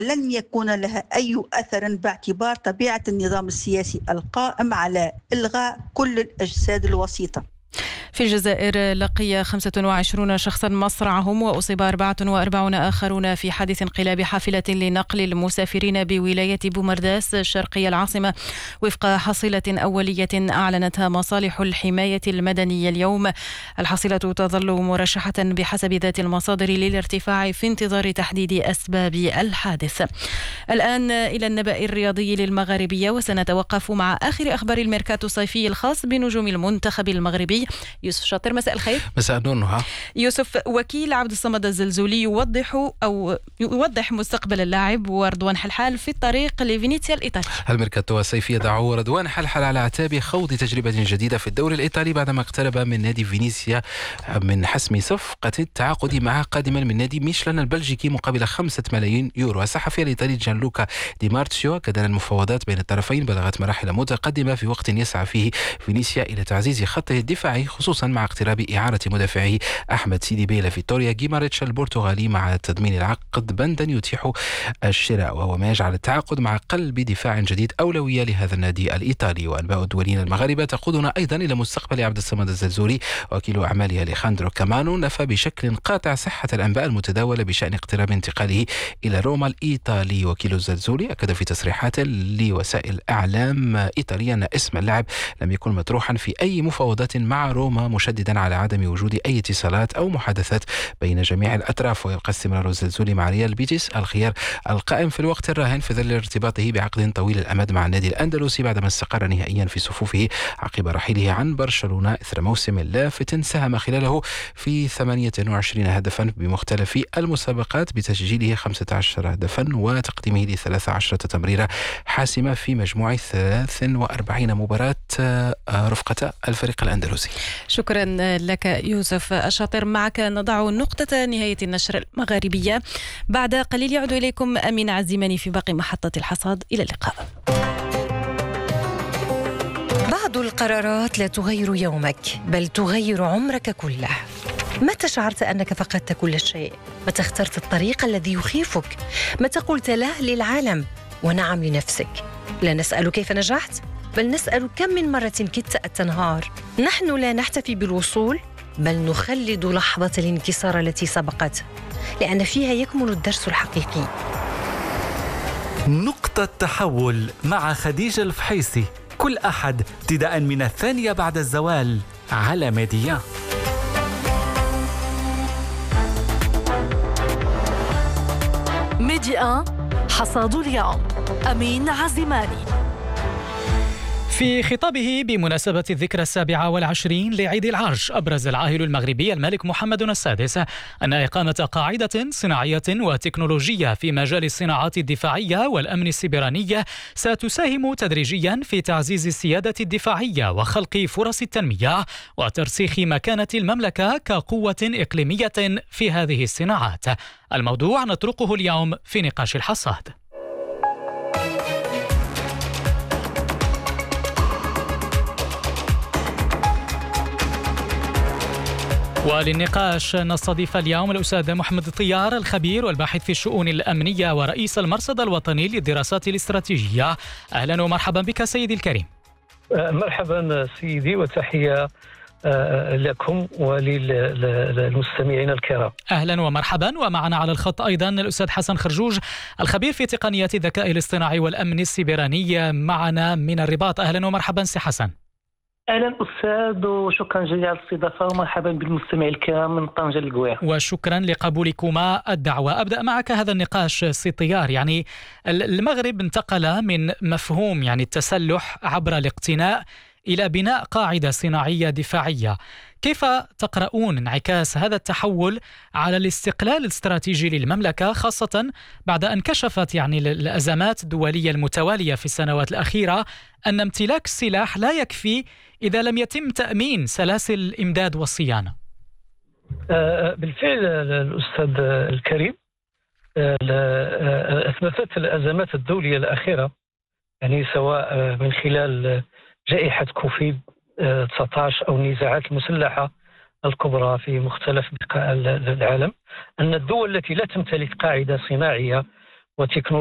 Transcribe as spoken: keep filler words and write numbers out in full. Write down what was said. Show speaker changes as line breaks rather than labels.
لن يكون لها أي أثر باعتبار طبيعة النظام السياسي القائم على إلغاء كل الأجساد الوسيطة.
في الجزائر لقي خمسة وعشرين شخصا مصرعهم وأصيب أربعة وأربعين آخرون في حادث انقلاب حافلة لنقل المسافرين بولاية بومرداس شرقي العاصمة وفق حصيلة أولية أعلنتها مصالح الحماية المدنية اليوم. الحصيلة تظل مرشحة بحسب ذات المصادر للارتفاع في انتظار تحديد أسباب الحادث. الآن إلى النبأ الرياضي للمغاربية، وسنتوقف مع آخر أخبار الميركاتو الصيفي الخاص بنجوم المنتخب المغربي. يوسف شاطر، مساء الخير.
مساء النور نهى.
يوسف، وكيل عبد الصمد الزلزولي يوضح أو يوضح مستقبل اللاعب ورضوان حلحال في الطريق لفينيسيا الإيطالي.
الميركاتو الصيفي يدعو رضوان حلحال على اعتاب خوض تجربة جديدة في الدوري الإيطالي بعدما اقترب من نادي فينيسيا من حسم صفقة التعاقد معه قادما من نادي ميشلان البلجيكي مقابل خمسة ملايين يورو. الصحفي الإيطالي جانلوكا دي مارتشيو أكد أن المفاوضات بين الطرفين بلغت مراحل متقدمة في وقت يسعى فيه فينيسيا إلى تعزيز خطه الدفاعي، خصوصا مع اقتراب إعارة مدافعه أحمد سيدي بيلا فيتوريا جيماريتش البرتغالي مع تضمين العقد بندا يتيح الشراء، وهو ما يجعل التعاقد مع قلب دفاع جديد أولوية لهذا النادي الإيطالي. وأنباء الدوليين المغاربة تقودنا أيضا إلى مستقبل عبد الصمد الزلزولي. وكيل أعماله أليخاندرو كامانو نفى بشكل قاطع صحة الأنباء المتداولة بشأن اقتراب انتقاله إلى روما الإيطالي. وكيل الزلزولي أكد في تصريحات لوسائل إعلام إيطالية أن اسم اللاعب لم يكن مطروحا في أي مفاوضات مع روما، مشددا على عدم وجود أي اتصالات أو محادثات بين جميع الأطراف. ويبقى استمرار الزلزولي مع ريال بيتيس الخيار القائم في الوقت الراهن في ظل ارتباطه بعقد طويل الأمد مع النادي الأندلسي بعدما استقر نهائيا في صفوفه عقب رحيله عن برشلونة إثر موسم لافت ساهم خلاله في ثمانية وعشرين هدفا بمختلف المسابقات بتسجيله خمسة عشر هدفا وتقديمه ل ثلاثة عشر تمريرة حاسمة في مجموع ثلاث وأربعين مباراة رفقة الفريق الأندلسي.
شكرا لك يوسف الشاطر. معك نضع نقطة نهاية النشر المغاربية. بعد قليل يعود إليكم أمين عزيماني في باقي محطة الحصاد. إلى اللقاء.
بعض القرارات لا تغير يومك بل تغير عمرك كله. متى شعرت أنك فقدت كل شيء؟ متى اخترت الطريق الذي يخيفك؟ متى قلت لا للعالم ونعم لنفسك؟ لا نسأل كيف نجحت، بل نسأل كم من مرة كدت أن تنهار. نحن لا نحتفي بالوصول بل نخلد لحظة الانكسار التي سبقته، لأن فيها يكمن الدرس الحقيقي.
نقطة تحول مع خديجة الفحيصي كل أحد ابتداء من الثانية بعد الزوال على ميديا.
ميديا حصاد اليوم. أمين عزيماني.
في خطابه بمناسبة الذكرى السابعة والعشرين لعيد العرش، أبرز العاهل المغربي الملك محمد السادس أن إقامة قاعدة صناعية وتكنولوجية في مجال الصناعات الدفاعية والأمن السيبراني ستساهم تدريجيا في تعزيز السيادة الدفاعية وخلق فرص التنمية وترسيخ مكانة المملكة كقوة إقليمية في هذه الصناعات. الموضوع نطرقه اليوم في نقاش الحصاد. وللنقاش نستضيف اليوم الأستاذ محمد الطيار، الخبير والباحث في الشؤون الأمنية ورئيس المرصد الوطني للدراسات الاستراتيجية. أهلا ومرحبا بك سيدي الكريم.
مرحبا سيدي، وتحية لكم وللمستمعين الكرام.
أهلا ومرحبا. ومعنا على الخط أيضا الأستاذ حسن خرجوج، الخبير في تقنيات الذكاء الاصطناعي والأمن السيبراني، معنا من الرباط. أهلا ومرحبا سي حسن.
أهلا أستاذ، وشكرا جزيلا على الاستضافة، ومرحبا بالمستمعي الكرام من طنجة القويرة.
وشكرا لقبولكما الدعوة. أبدأ معك هذا النقاش سي طيار. يعني المغرب انتقل من مفهوم يعني التسلح عبر الاقتناء إلى بناء قاعدة صناعية دفاعية. كيف تقرؤون انعكاس هذا التحول على الاستقلال الاستراتيجي للمملكة، خاصة بعد أن كشفت يعني الأزمات الدولية المتوالية في السنوات الأخيرة أن امتلاك السلاح لا يكفي إذا لم يتم تأمين سلاسل الإمداد والصيانة؟
بالفعل الأستاذ الكريم، أثبتت الأزمات الدولية الأخيرة، يعني سواء من خلال جائحة كوفيد تسعة عشر أو النزاعات المسلحة الكبرى في مختلف بقاع العالم، أن الدول التي لا تمتلك قاعدة صناعية وتكنولوجيا